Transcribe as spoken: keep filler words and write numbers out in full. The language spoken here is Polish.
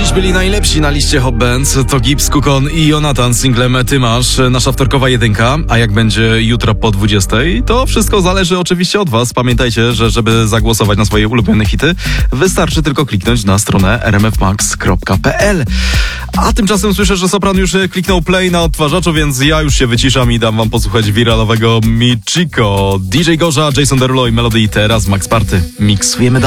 Dziś byli najlepsi na liście Hot Bands. To Gibbs, Kukon i Jonathan z singlem Ty masz, nasza wtorkowa jedynka. A jak będzie jutro po dwudziestej, to wszystko zależy oczywiście od was. Pamiętajcie, że żeby zagłosować na swoje ulubione hity, wystarczy tylko kliknąć na stronę r m f max kropka p l. A tymczasem słyszę, że Sopran już kliknął play na odtwarzaczu, więc ja już się wyciszam i dam wam posłuchać wiralowego Michiko. D J Gorza, Jason Derulo i Melody. Teraz Max Party. Miksujemy dalej.